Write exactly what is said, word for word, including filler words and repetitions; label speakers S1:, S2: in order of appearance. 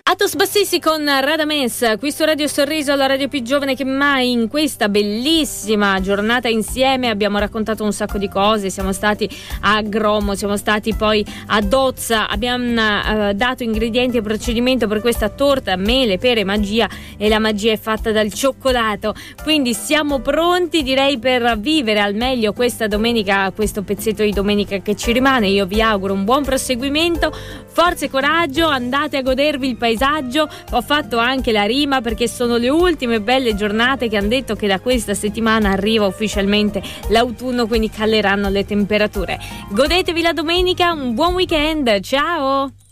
S1: Athos Bassisi con Radames, qui su Radio Sorriso, la radio più giovane che mai. In questa bellissima giornata insieme abbiamo raccontato un sacco di cose, siamo stati a Gromo, siamo stati poi a Dozza, abbiamo uh, dato ingredienti e procedimento per questa torta, mele, pere, magia, e la magia è fatta dal cioccolato, quindi siamo pronti, direi, per vivere al meglio questa domenica, questo pezzetto di domenica che ci rimane. Io vi auguro un buon proseguimento, forza e coraggio, andate a godervi il paesaggio. Ho fatto anche la rima perché sono le ultime belle giornate che hanno detto che da questa settimana arriva ufficialmente l'autunno, quindi caleranno le temperature. Godetevi la domenica, un buon weekend, ciao!